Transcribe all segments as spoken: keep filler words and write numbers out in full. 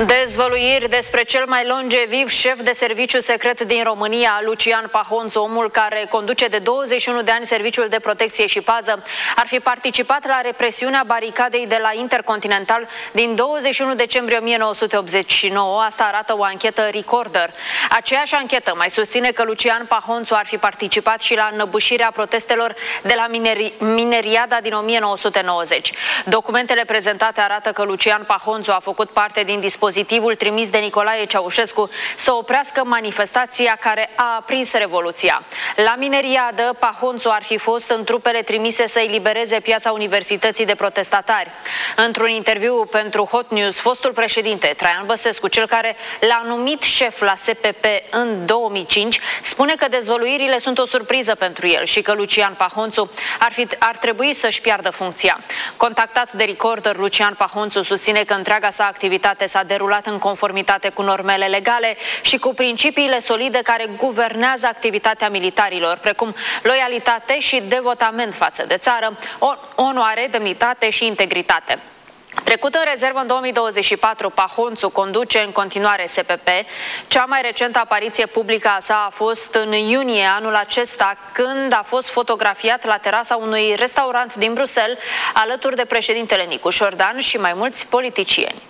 Dezvăluiri despre cel mai longeviv șef de serviciu secret din România, Lucian Pahonțu, omul care conduce de douăzeci și unu de ani Serviciul de Protecție și Pază, ar fi participat la represiunea baricadei de la Intercontinental din douăzeci și unu decembrie o mie nouă sute optzeci și nouă. Asta arată o anchetă Recorder. Aceeași anchetă mai susține că Lucian Pahonțu ar fi participat și la înăbușirea protestelor de la mineri Mineriada din o mie nouă sute nouăzeci. Documentele prezentate arată că Lucian Pahonțu a făcut parte din dispozitivul trimis de Nicolae Ceaușescu să oprească manifestația care a aprins Revoluția. La Mineriadă, Pahonțu ar fi fost în trupele trimise să elibereze piața Universității de protestatari. Într-un interviu pentru Hot News, fostul președinte Traian Băsescu, cel care l-a numit șef la S P P în două mii cinci, spune că dezvăluirile sunt o surpriză pentru el și că Lucian Pahonțu ar, fi, ar trebui să-și piardă funcția. Contactat de Recorder, Lucian Pahonțu susține că întreaga sa activitate s-a derulat în conformitate cu normele legale și cu principiile solide care guvernează activitatea militarilor, precum loialitate și devotament față de țară, onoare, demnitate și integritate. Trecut în rezervă în două mii douăzeci și patru, Pahonțu conduce în continuare S P P. Cea mai recentă apariție publică a sa a fost în iunie anul acesta, când a fost fotografiat la terasa unui restaurant din Bruxelles, alături de președintele Nicu Șordan și mai mulți politicieni.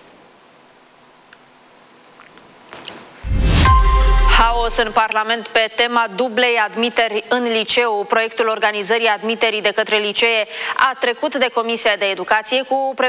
Haos în Parlament pe tema dublei admiteri în liceu. Proiectul organizării admiterii de către licee a trecut de Comisia de Educație cu